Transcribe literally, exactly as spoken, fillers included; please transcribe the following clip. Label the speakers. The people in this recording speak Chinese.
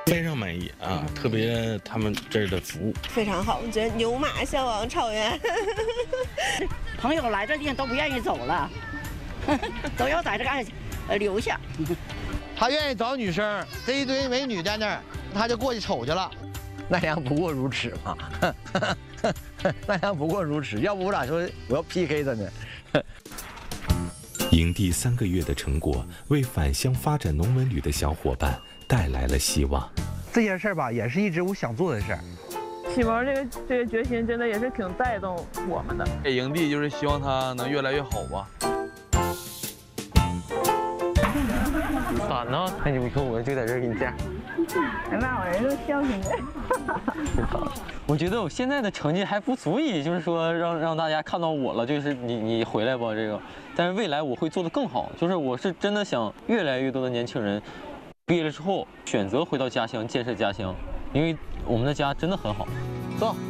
Speaker 1: 非常满意啊，特别他们这儿的服务
Speaker 2: 非常好，我觉得牛马向往草原。
Speaker 3: 朋友来这地方都不愿意走了，都要在这干呃留下。
Speaker 4: 他愿意找女生，这一堆美女在那儿，他就过去瞅去了。奈良不过如此嘛，奈良不过如此，要不我咋说我要 P K 他呢？
Speaker 5: 营地三个月的成果，为返乡发展农文旅的小伙伴带来了希望。
Speaker 6: 这件事儿吧，也是一直我想做的事儿。
Speaker 7: 启蒙这个这个决心，真的也是挺带动我们的。
Speaker 8: 这营地就是希望它能越来越好吧。
Speaker 9: 咋呢？那你以后我就在这儿给你这样。
Speaker 7: 那我人都孝顺的。
Speaker 9: 我觉得我现在的成绩还不足以，就是说让让大家看到我了，就是你你回来吧这个。但是未来我会做得更好，就是我是真的想越来越多的年轻人毕业了之后选择回到家乡建设家乡，因为我们的家真的很好。
Speaker 4: 走。